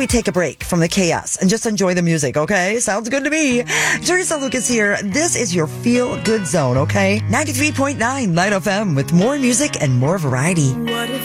we take a break from the chaos and just enjoy the music, okay? Sounds good to me. Teresa Lucas here. This is your feel good zone, okay? 93.9 Light FM with more music and more variety. What if